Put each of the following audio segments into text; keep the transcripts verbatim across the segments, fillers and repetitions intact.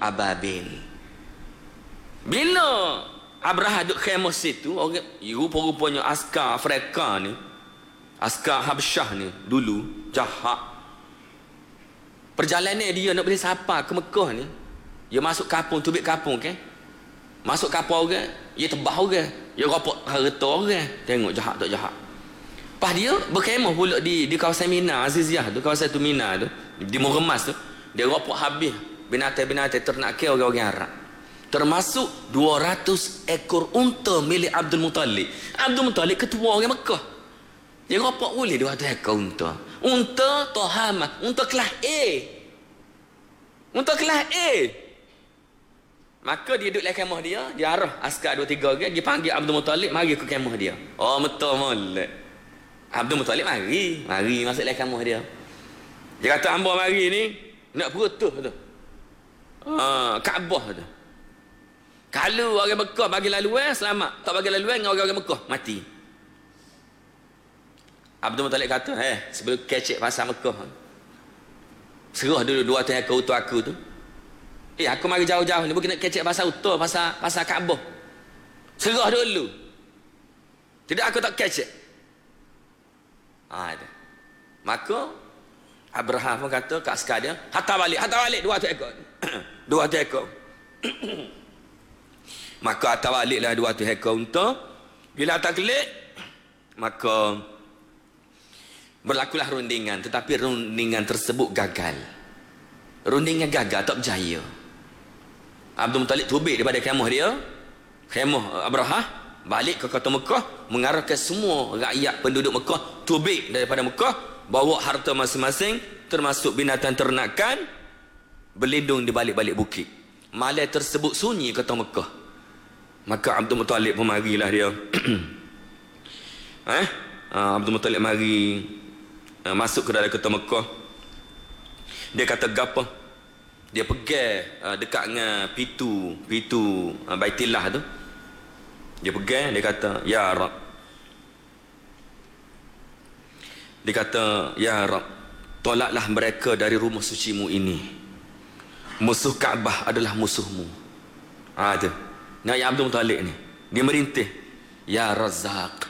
ababil. Bila Abraha duduk khemah situ, orang rupa-rupanya askar Afrika ni, askar Habsyah ni dulu jahat. Perjalanan dia nak boleh sapa ke Mekah ni, dia masuk kapung, tubik kapung kan, masuk kapung orang, dia tebah orang, dia rapok harta orang. Tengok jahat tak jahat. Lepas dia berkhemah pula di di kawasan Mina Aziziyah tu, kawasan tu Mina tu, di Muremas tu, dia rapok habis binatang-binatang ternak ke orang-orang Arab, termasuk dua ratus ekor unta milik Abdul Muttalib. Abdul Muttalib ketua orang Mekah. Dia rapok boleh dua ratus ekor unta. Unta Tohamah, unta kelas A. Unta kelas A. Maka dia duduk dalam kemah dia, dia arah askar dua tiga orang, dia panggil Abdul Muttalib mari ke kemah dia. Oh betul molek. Abdul Muttalib mari, mari masuk dalam kemah dia. Dia kata hamba mari ni nak berutuh tu. Ah, Kaabah tu. Kalau orang Mekah bagi laluan selamat, tak bagi laluan dengan orang-orang Mekah mati. Abdul Muttalib kata, eh sebelum kecek pasal Mekah, serah dulu dua ratus ekor unta aku tu. Eh aku mari jauh-jauh ni bukan nak kecek pasal unta, pasal pasal Kaabah. Serah dulu. Tidak aku tak kecek. Ah, ada. Maka Abraham pun kata kat askar dia, hantar balik, hantar balik dua ratus ekor. dua ratus ekor. Maka hantar baliklah dua ratus ekor unta. Bila hantar kelik, maka berlakulah rundingan, tetapi rundingan tersebut gagal. Rundingan gagal, tak berjaya. Abdul Muttalib tubik daripada khemah dia, khemah Abrahah, balik ke kota Mekah, mengarahkan semua rakyat penduduk Mekah tubik daripada Mekah, bawa harta masing-masing termasuk binatang ternakan, berlindung di balik-balik bukit. Malam tersebut sunyi kota Mekah. Maka Abdul Muttalib pun marilah dia. eh? Abdul Muttalib mari masuk ke dalam kota Mekah. Dia kata gapa? Dia pegang dekat dengan pintu pintu Baitillah tu. Dia pegang, dia kata, ya Rab. Dia kata, ya Rab, tolaklah mereka dari rumah sucimu ini. Musuh Kaabah adalah musuhmu. Ah tu. Nah, ya Abdul Muttalib ni, dia merintih, ya Razak,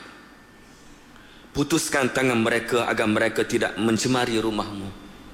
putuskan tangan mereka agar mereka tidak mencemari rumahmu.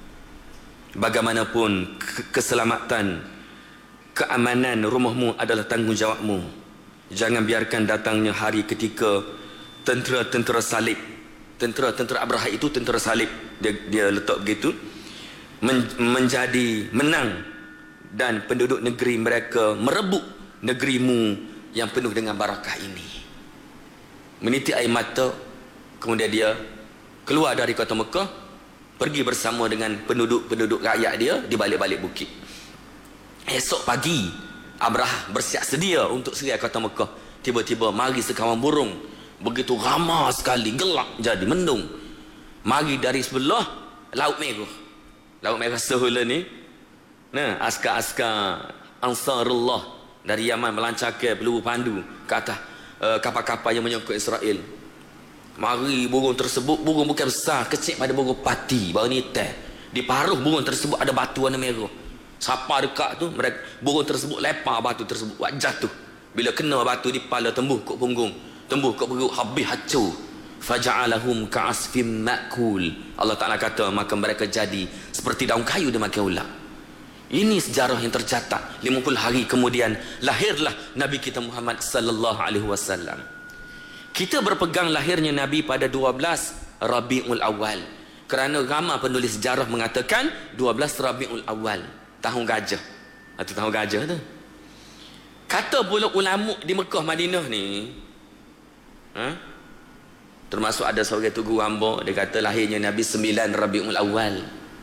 Bagaimanapun keselamatan, keamanan rumahmu adalah tanggungjawabmu. Jangan biarkan datangnya hari ketika tentera-tentera salib, tentera-tentera Abraha itu tentera salib, dia, dia letak begitu, men, menjadi menang dan penduduk negeri mereka merebut negerimu yang penuh dengan barakah ini. Menitik air mata, kemudian dia keluar dari kota Mekah, pergi bersama dengan penduduk-penduduk rakyat dia di balik-balik bukit. Esok pagi Abrahah bersiap sedia untuk serai kota Mekah. Tiba-tiba mari sekawan burung, begitu ramai sekali, gelap jadi mendung, mari dari sebelah Laut Merah. Laut Merah Sehula ni, nah, askar-askar Ansarullah dari Yaman melancarkan peluru pandu ke atas uh, kapal-kapal yang menyangkut Israel. Mari burung tersebut, burung bukan besar, kecil pada burung pati, baru ni teh. Di paruh burung tersebut ada batu warna merah. Siapa dekat tu, mereka burung tersebut lepar batu tersebut, buat jatuh. Bila kena batu di kepala, tembuh ke punggung, tembuh ke perut, habis hancur. Faja'alahum ka'asfim ma'kul. Allah Ta'ala kata, maka mereka jadi seperti daun kayu dimakan ular. Ini sejarah yang tercatat. lima puluh hari kemudian lahirlah Nabi kita Muhammad sallallahu alaihi wasallam. Kita berpegang lahirnya Nabi pada dua belas Rabiul Awal. Kerana ramai penulis sejarah mengatakan dua belas Rabiul Awal, tahun gajah. Atau tahun gajah tu. Kata pula ulama di Mekah Madinah ni, ha? Termasuk ada seorang tu guru hamba, dia kata lahirnya Nabi sembilan Rabiul Awal.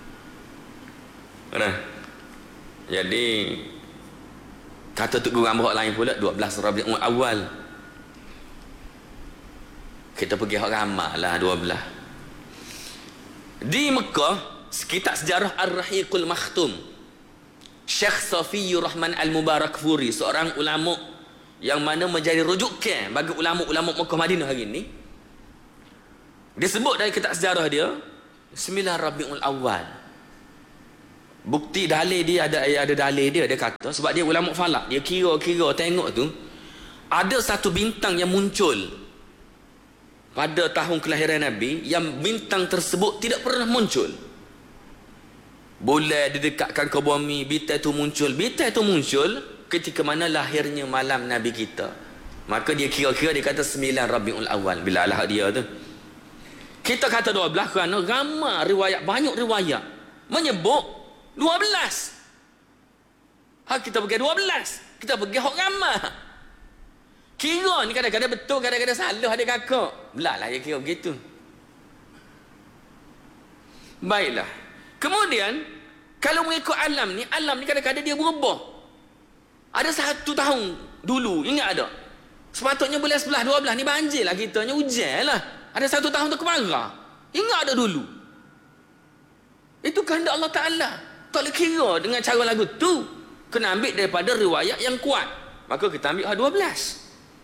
Mana? Jadi kata tu guru hamba lain pula dua belas Rabiul Awal. Kita pergi hak ramai lah dua belas. Di Mekah, kitab sejarah Ar-Rahiqul Makhtum, Syekh Safiyur Rahman Al-Mubarakfuri, seorang ulama yang mana menjadi rujukan bagi ulama-ulama Mekah Madinah hari ini, disebut dari kitab sejarah dia sembilan Rabiul Awal. Bukti dalil dia ada ada dalil dia, dia kata sebab dia ulama falak, dia kira-kira tengok tu ada satu bintang yang muncul pada tahun kelahiran Nabi yang bintang tersebut tidak pernah muncul. Bulan didekatkan ke bumi, bintang itu muncul. Bintang itu muncul ketika mana lahirnya malam Nabi kita. Maka dia kira-kira dia kata sembilan Rabiul Awal. Bila lah dia tu. Kita kata dua belas kerana ramai riwayat, banyak riwayat menyebut dua belas. Ha, kita pergi dua belas. Kita pergi hok ramai. Kira ni kadang-kadang betul, kadang-kadang salah ada kakak. Belah lah dia kira begitu. Baiklah. Kemudian, kalau mengikut alam ni, alam ni kadang-kadang dia berubah. Ada satu tahun dulu, ingat ada? Sepatutnya bulan sebelas, dua belas ni banjir lah kita, ni hujan lah. Ada satu tahun tu kemarau. Ingat ada dulu. Itu kehendak Allah Ta'ala. Tak boleh kira dengan cara lagu tu. Kena ambil daripada riwayat yang kuat. Maka kita ambil dua belas.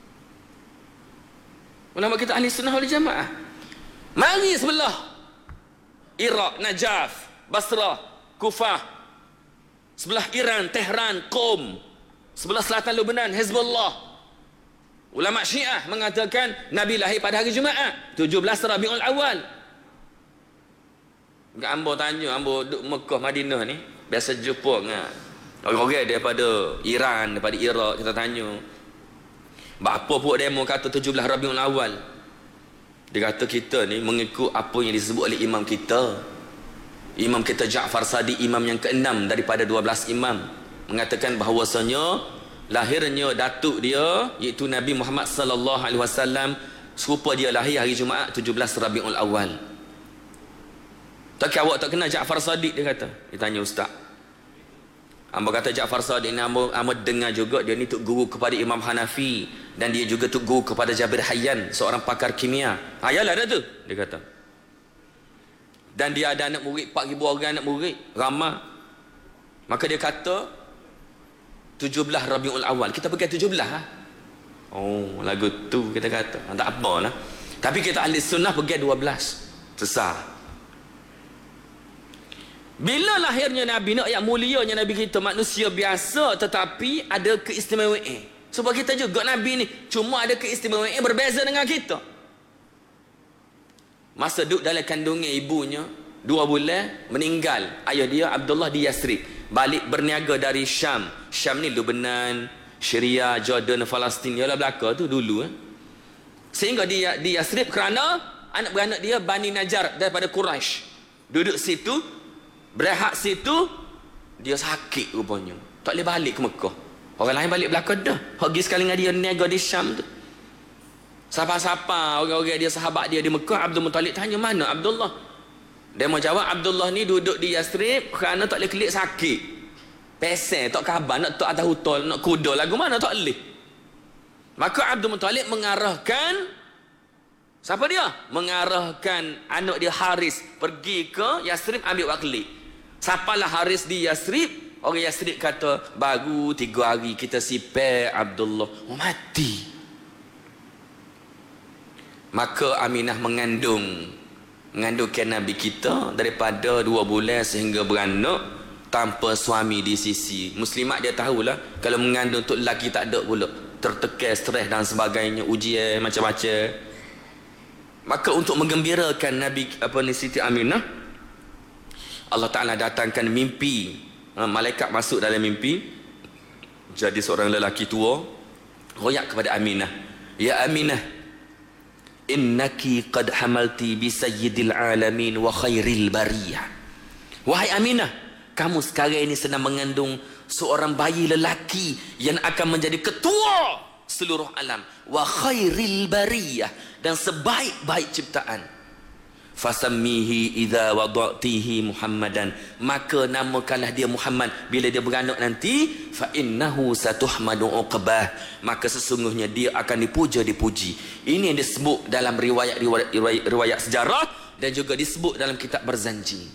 Ulama kita ahli sunnah wal jamaah. Mari sebelah Iraq, Najaf, Basrah, Kufah. Sebelah Iran, Tehran, Qom. Sebelah selatan Lebanon, Hezbollah. Ulama Syiah mengatakan Nabi lahir pada hari Jumaat, tujuh belas Rabiul Awal. Enggak ambo tanya, ambo duduk Mekah, Madinah ni, biasa jumpa dengan orang-orang daripada Iran, daripada Iraq, kita tanya. Apa pun demo kata tujuh belas Rabiul Awal. Dia kata kita ni mengikut apa yang disebut oleh imam kita. Imam kita Ja'far Sadiq, imam yang keenam daripada dua belas imam, mengatakan bahawasanya lahirnya datuk dia iaitu Nabi Muhammad sallallahu alaihi wasallam serupa dia lahir hari Jumaat tujuh belas Rabiul Awal. Tak awak tak kenal Ja'far Sadiq, dia kata. Dia tanya ustaz. Hamba kata Ja'far Sadiq ni hamba, hamba dengar juga dia ni tok guru kepada Imam Hanafi dan dia juga tok guru kepada Jabir Hayyan, seorang pakar kimia. Ha yalah dah tu, dia kata. Dan dia ada anak murid, empat ribu orang anak murid, ramai. Maka dia kata tujuh belas Rabiul Awal. Kita pergi tujuh belas ha? Oh, lagu tu kita kata. Tak apalah. Tapi kita ahli sunnah pergi dua belas. Sesah. Bila lahirnya Nabi, nak yang mulianya Nabi kita, manusia biasa tetapi ada keistimewaan. Sebab kita juga Nabi ni cuma ada keistimewaan berbeza dengan kita. Masa duduk dalam kandungan ibunya dua bulan, meninggal ayah dia Abdullah di Yasrib, balik berniaga dari Syam. Syam ni Lebanon, Syria, Jordan, Palestin, ialah belaka tu dulu eh. Sehingga di, di Yasrib kerana anak beranak dia Bani Najjar daripada Quraisy. Duduk situ, berehat situ, dia sakit rupanya. Tak boleh balik ke Mekah. Orang lain balik belakang dah. Pergi sekali dengan dia niaga di Syam tu. Siapa-siapa orang-orang dia, sahabat dia di Mekah, Abdul Muttalib tanya, mana Abdullah? Dia mau jawab, Abdullah ni duduk di Yasrib kerana tak boleh kelik sakit. Pesen, tak khabar, nak tak atas hutol, nak kuda lagu mana tak boleh. Maka Abdul Muttalib mengarahkan, siapa dia? Mengarahkan anak dia Haris pergi ke Yasrib ambil wakil. Siapalah Haris di Yasrib? Orang Yasrib kata, baru tiga hari kita sipir Abdullah. Oh, mati. Maka Aminah mengandung mengandungkan Nabi kita daripada dua bulan sehingga beranak tanpa suami di sisi. Muslimat dia tahulah kalau mengandung untuk lelaki tak ada pula, tertekan, stres dan sebagainya, ujian macam-macam. Maka untuk menggembirakan Nabi apa ni Siti Aminah, Allah Ta'ala datangkan mimpi, ha, malaikat masuk dalam mimpi jadi seorang lelaki tua, royak kepada Aminah, ya Aminah, innaki qad hamalti bi sayyidil alamin wa khairil bariyah. Wahai Aminah, kamu sekarang ini sedang mengandung seorang bayi lelaki yang akan menjadi ketua seluruh alam, wa khairil bariyah, dan sebaik-baik ciptaan. Fasammihi idza wada'tihi Muhammadan, maka namakanlah dia Muhammad bila dia beranak nanti. Fa innahu satuhmadu uqbah, maka sesungguhnya dia akan dipuja dipuji. Ini yang disebut dalam riwayat-riwayat riwayat, riwayat sejarah dan juga disebut dalam kitab Barzanji.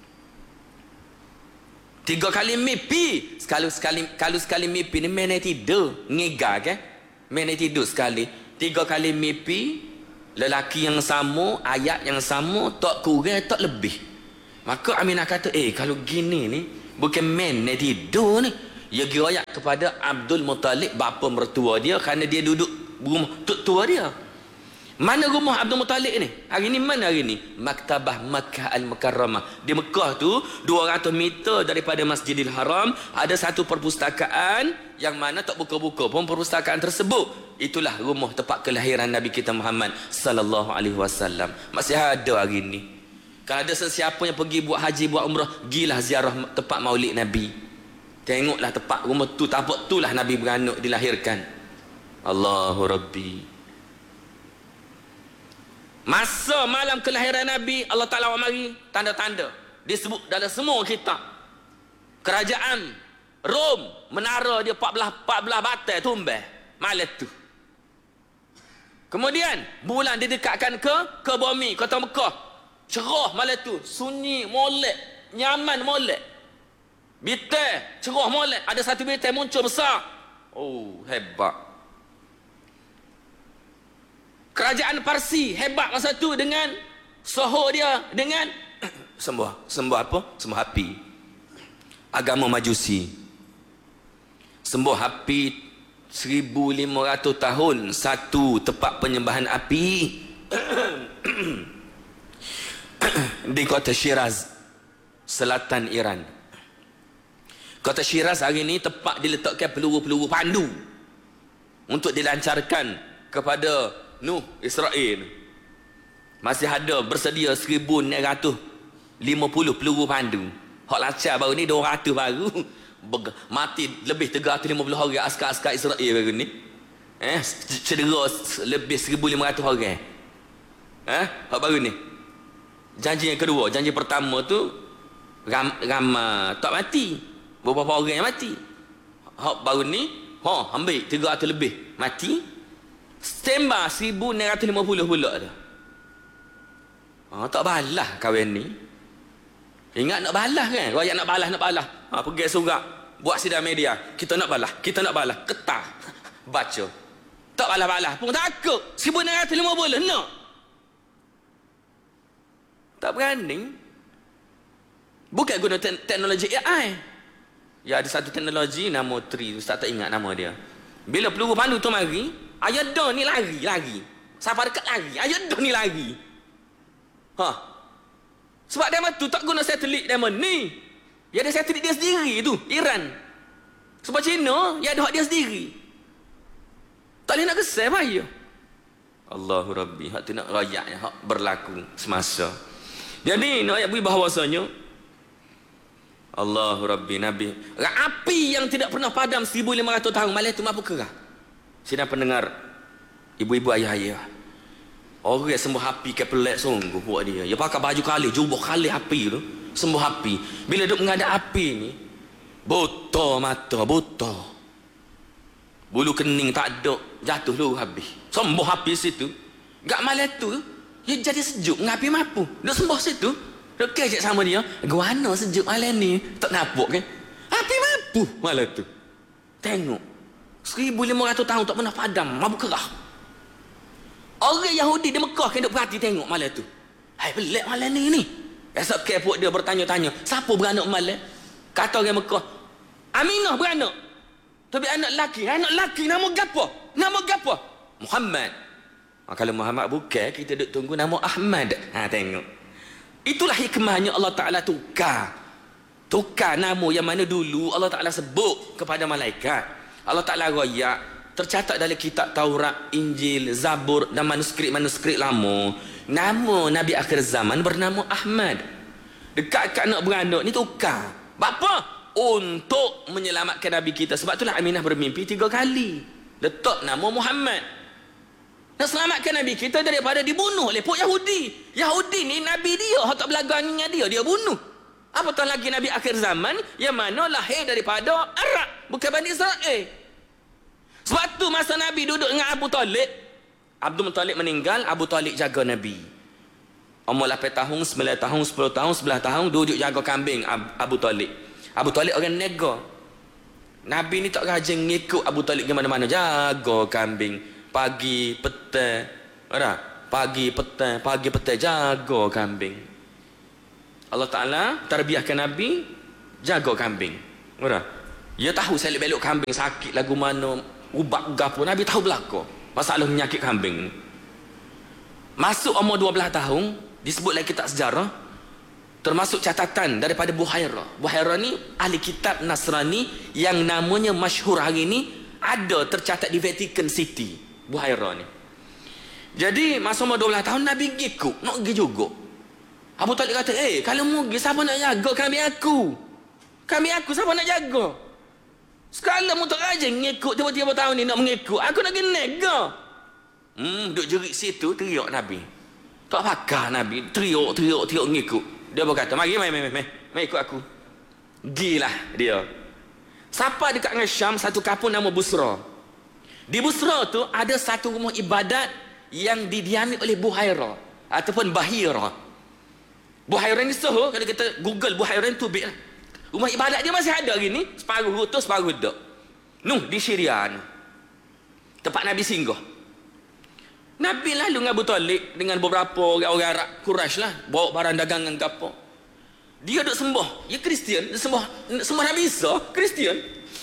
Tiga kali mimpi, sekali sekali kalau sekali mimpi ni mana tidur ngegak kan, mana tidur sekali. Tiga kali mimpi, lelaki yang sama, ayat yang sama, tak kurang tak lebih. Maka Aminah kata, eh kalau gini ni Bukan main ni tidur ni. Ia geroyak kepada Abdul Muttalib, bapa mertua dia, kerana dia duduk rumah tok tua dia. Mana rumah Abdul Muttalib ni? Hari ni mana hari ni? Maktabah Makkah Al-Mukarramah. Di Mekah tu dua ratus meter daripada Masjidil Haram ada satu perpustakaan yang mana tak buka-buka pun perpustakaan tersebut. Itulah rumah tempat kelahiran Nabi kita Muhammad sallallahu alaihi wasallam. Masih ada hari ni. Kalau ada sesiapa yang pergi buat haji, buat umrah, gilah ziarah tempat Maulid Nabi. Tengoklah tempat rumah tu, tapak tu lah Nabi beranak dilahirkan. Allahu Rabbi. Masa malam kelahiran Nabi, Allah Ta'ala mari tanda-tanda disebut dalam semua kitab. Kerajaan Rom, menara dia empat belas, empat belas batai tumbang malam tu. Kemudian bulan didekatkan ke ke bumi kota Mekah. Cerah malam tu, sunyi molek, nyaman molek. Bintang cerah molek, ada satu bintang muncul besar. Oh, hebat. Kerajaan Parsi hebat masa tu dengan soho dia, dengan sembah sembah apa? Sembah api. Agama Majusi. Sembah api seribu lima ratus tahun satu tempat penyembahan api di kota Shiraz, selatan Iran. Kota Shiraz hari ini tempat diletakkan peluru-peluru pandu untuk dilancarkan kepada Nuh Israel. Masih ada bersedia seribu enam ratus lima puluh peluru pandu. Hak lancar baru ni dua ratus baru. Mati lebih tiga ratus lima puluh orang askar-askar Israel baru ni. Eh, cedera lebih seribu lima ratus orang. Eh, hak baru ni. Janji yang kedua, janji pertama tu ram, ramai tak mati. Beberapa orang yang mati. Hak baru ni, ha, ambil tiga ratus lebih mati. Sembah seribu enam ratus lima puluh pula tu. Ha, tak balas kawan ni. Ingat nak balas kan? Rakyat nak balas, nak balas. Ha, pergi surat, buat sidang media. Kita nak balas, kita nak balas. Ketah. Baca. Tak balas-balas pun takut. seribu enam ratus lima puluh nak. Tak berani. Bukan guna te teknologi A I. Ya, ada satu teknologi nama Tri, Ustaz tak ingat nama dia. Bila peluru pandu tu mari, ayat dah ni lari, lari. Siapa dekat lari, ayat dah ni lari. Ha. Sebab dia tu tak guna satelit dia ni. Ya ada satelit dia sendiri tu, Iran. Sebab Cina, ya ada hak dia sendiri. Tak boleh nak kesal bahaya. Allahu Rabbi, hak tu nak rakyat yang hak berlaku semasa. Jadi nak ayat beri bahawasanya Allahu Rabbi Nabi. Api yang tidak pernah padam seribu lima ratus tahun malam tu mampu kerah. Sidang pendengar, ibu-ibu ayah-ayah, orang yang sembah api ke pelik sungguh buat dia. Dia pakai baju kali, jubah kali api tu, sembah api. Bila duduk menghadap api ni, buta mata, buta. Bulu kening tak ada, jatuh lu habis. Sembah api situ. Gak malam tu, dia jadi sejuk, ngapi mampu. Dia sembah situ. Dia kejek sama dia, guana sejuk malam ni. Tak nampak kan? Api mampu malam tu. Tengok. seribu lima ratus tahun tak pernah padam, mabuk kerah. Orang Yahudi di Mekah kan duk perhati tengok malam tu. Hai, pelik malam ni ni. Esok kepuk dia bertanya-tanya, siapa beranak malam? Kata orang Mekah, Aminah beranak. Tapi anak lelaki, anak lelaki nama gapo? Nama gapo? Muhammad. Ha, kalau Muhammad bukan, kita duk tunggu nama Ahmad. Ha, tengok. Itulah hikmahnya Allah Ta'ala tukar. Tukar nama yang mana dulu Allah Ta'ala sebut kepada malaikat. Allah Ta'ala royak, tercatat dalam kitab Taurat, Injil, Zabur dan manuskrip-manuskrip lama. Nama Nabi akhir zaman bernama Ahmad. Dekat-dekat nak beranak ni tukar. Bapa? Untuk menyelamatkan Nabi kita. Sebab itulah Aminah bermimpi tiga kali. Letak nama Muhammad. Nak selamatkan Nabi kita daripada dibunuh oleh pok Yahudi. Yahudi ni Nabi dia, hak tak belagangnya dia, dia bunuh. Apatah lagi Nabi akhir zaman yang mana lahir daripada Arab, bukan Bani Israel. Sebab tu masa Nabi duduk dengan Abu Talib, Abdul Muttalib meninggal, Abu Talib jaga Nabi. Umur lapan tahun, sembilan tahun, sepuluh tahun, sebelas tahun duduk jaga kambing Abu Talib. Abu Talib orang nega. Nabi ni tak rajin ngikut Abu Talib ke mana-mana, jaga kambing. Pagi, petang, ada? Pagi, petang, pagi, petang, jaga kambing. Allah Ta'ala terbiahkan Nabi jaga kambing. Ora. Dia tahu saya belok kambing sakit lagu mana, ubat gapo. Nabi tahu belaka masalah penyakit kambing. Masuk umur dua belas tahun, disebut lagi kitab sejarah, termasuk catatan daripada Buhairah. Buhairah ni ahli kitab Nasrani yang namanya masyhur hari ni, ada tercatat di Vatican City. Buhairah ni. Jadi masa umur dua belas tahun Nabi ngikut, nak pergi juga. Abu Talib kata, eh kalau mu pergi siapa nak jaga kambing aku? Kambing aku siapa nak jaga? Sekali mu tak rajin ngikut tiba-tiba tahun ni nak mengikut, aku nak pergi nega. Hmm, duduk jerit situ teriak Nabi. Tak pakar Nabi, teriak teriak teriak ngikut. Dia berkata, mari mai mai mai, mai ikut aku. Gilah dia. Siapa dekat dengan Syam satu kampung nama Busra. Di Busra tu ada satu rumah ibadat yang didiami oleh Buhairah ataupun Bahira. Buhairah ni soho, kalau kita Google Buhairah tu tubik lah. Rumah ibadat dia masih ada hari ni, separuh utuh separuh dak. Nuh di Syria ni. Tempat Nabi singgah. Nabi lalu dengan Abu Talib dengan beberapa orang-orang Arab Quraisy lah, bawa barang dagangan ke apa. Dia duk sembah, dia Kristian, dia sembah sembah Nabi Isa, Kristian.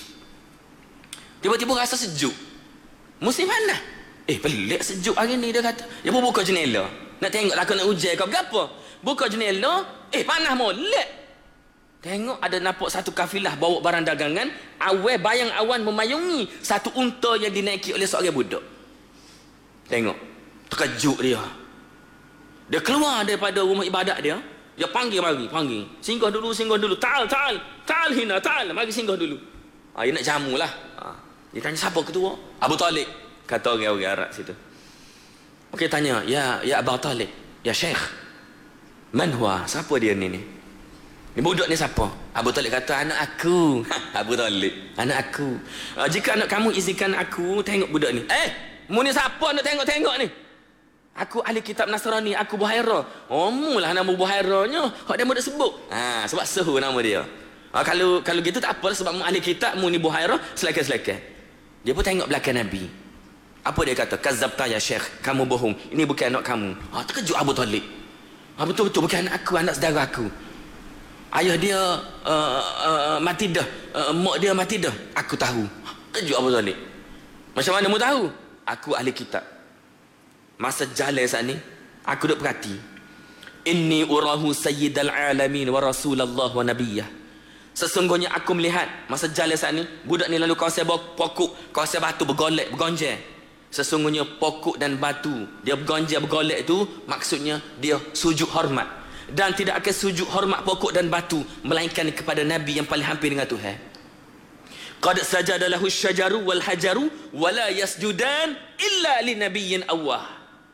Tiba-tiba rasa sejuk. Musim panas. Eh pelik sejuk hari ni, dia kata. Dia pun buka jendela. Nak tengok lah nak hujan ke apa. Buka jendela, eh panas molek. Tengok ada nampak satu kafilah bawa barang dagangan, awal bayang awan memayungi satu unta yang dinaiki oleh seorang budak. Tengok, terkejut dia. Dia keluar daripada rumah ibadat dia, dia panggil mari, panggil. Singgah dulu, singgah dulu. Ta'al, ta'al, ta'al hina, ta'al. Mari singgah dulu. Ah, dia nak jamu lah. Ah. Dia tanya siapa ketua? Abu Talib. Kata orang-orang Arab situ. Okey tanya, ya ya Abu Talib, ya Syekh. Man huwa? Siapa dia ni ni? Ni budak ni siapa? Abu Talib kata, anak aku. Abu Talib, anak aku. Uh, jika anak kamu izinkan aku tengok budak ni. Eh, mu ni siapa nak tengok-tengok ni? Aku ahli kitab Nasrani, aku Buhairah. Oh, mu lah nama Buhairahnya. Hak dia mu dah sebut. Ha, sebab sehu nama dia. Ha, kalau kalau gitu tak apa sebab mu ahli kitab, mu ni Buhairah, selakai-selakai. Dia pun tengok belakang Nabi. Apa dia kata? Kazabta ya Syekh, kamu bohong. Ini bukan anak kamu. Ha, terkejut Abu Talib. Ha, betul-betul bukan anak aku, anak saudara aku. Ayah dia uh, uh, mati dah, uh, mak dia mati dah. Aku tahu. Kejut Abu Talib. Macam mana mu tahu? Aku ahli kitab. Masa jalan saat ni, aku duk perhati. Inni urahu sayyidal alamin wa rasulallah wa nabiyyah. Sesungguhnya aku melihat masa jalan saat ni, budak ni lalu kawasan pokok, kawasan batu bergolek, bergonjang. Sesungguhnya pokok dan batu dia bergonjang, bergolek itu maksudnya dia sujud hormat. Dan tidak akan sujud hormat pokok dan batu melainkan kepada Nabi yang paling hampir dengan Tuhan. Qad sajada lahu syajaru wal hajaru wala yasjudan illa li nabiyyin awwah.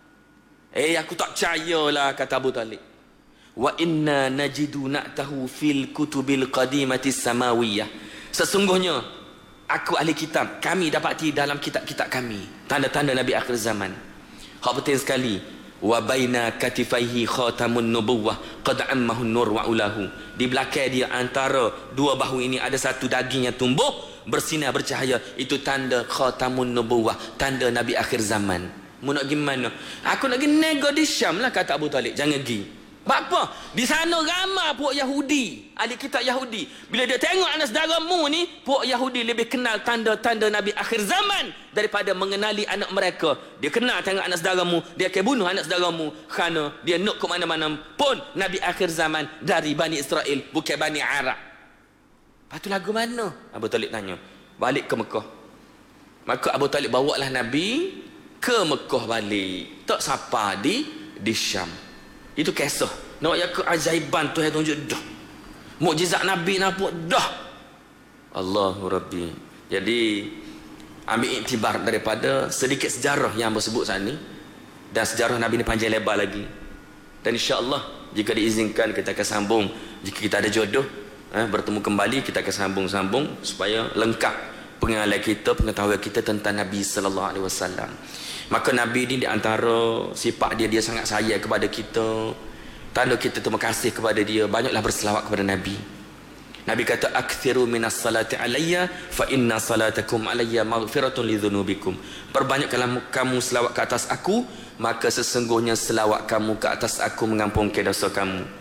Eh aku tak percayalah, kata Abu Talib. Wa inna najidu na'tahu fil kutubil qadimati samawiyah. Sesungguhnya aku ahli kitab, kami dapati dalam kitab-kitab kami tanda-tanda Nabi akhir zaman. Hak penting sekali. Wa baina katifaihi khatamun nubuwah qad ammahu nur wa ulahu. Di belakang dia antara dua bahu ini ada satu daging yang tumbuh bersinar bercahaya, itu tanda khatamun nubuwah, tanda Nabi akhir zaman. Mu nak pergi mana? Aku nak pergi nego di Syam lah, kata Abu Talib. Jangan pergi. Apa? Di sana ramai puak Yahudi, ahli kitab Yahudi. Bila dia tengok anak saudaramu ni, puak Yahudi lebih kenal tanda-tanda Nabi akhir zaman daripada mengenali anak mereka. Dia kenal tengok anak saudaramu, dia akan bunuh anak saudaramu kerana dia nak ke mana-mana pun Nabi akhir zaman dari Bani Israel, bukan Bani Arab. Lepas tu lagu mana? Abu Talib tanya. Balik ke Mekah. Maka Abu Talib bawalah Nabi ke Mekah balik. Tak siapa di di Syam. Itu kisah. Nak ya keajaiban Tuhan tunjuk dah. Mukjizat Nabi nampak dah. Allahu Rabbi. Jadi ambil iktibar daripada sedikit sejarah yang bersebut saat ni, dan sejarah Nabi ni panjang lebar lagi. Dan insya-Allah jika diizinkan kita akan sambung, jika kita ada jodoh eh, bertemu kembali, kita akan sambung-sambung supaya lengkap pengalaman kita, pengetahuan kita tentang Nabi sallallahu alaihi wasallam. Maka Nabi ni di antara sifat dia, dia sangat sayang kepada kita. Tanda kita terima kasih kepada dia, banyaklah berselawat kepada Nabi. Nabi kata, akthiru minas salati alayya fa inna salatakum alayya maghfiratun lidhunubikum. Perbanyaklah kamu selawat ke atas aku, maka sesungguhnya selawat kamu ke atas aku mengampunkan dosa kamu.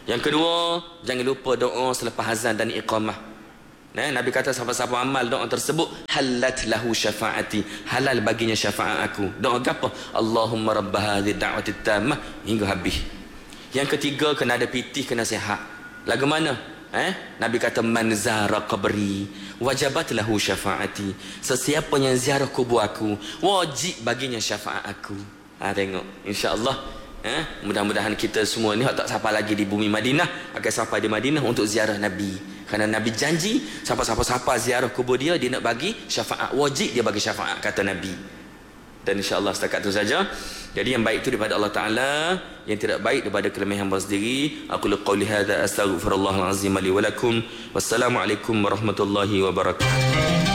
Yang kedua, jangan lupa doa selepas azan dan iqamah. Nah, Nabi kata siapa-siapa amal doa tersebut, halat lahu syafaati, halal baginya syafaat aku. Doa apa? Allahumma rabb hadhihi da'wati tammah hingga habis. Yang ketiga, kena ada pitih, kena sihat. Lagu mana? Eh? Nabi kata man zara qabri wajabat lahu syafaati. Sesiapa yang ziarah kubur aku, wajib baginya syafaat aku. Ha, tengok, insya-Allah. Eh? Mudah-mudahan kita semua ni tak sampai lagi di bumi Madinah, akan sampai di Madinah untuk ziarah Nabi. Kerana Nabi janji siapa-siapa ziarah kubur dia, dia nak bagi syafaat, wajib dia bagi syafaat, kata Nabi. Dan insya-Allah setakat itu saja. Jadi yang baik itu daripada Allah Taala, yang tidak baik daripada kelemahan hamba sendiri. Aku qauli hadza astaghfirullahal azim li wa lakum. Wassalamualaikum warahmatullahi wabarakatuh.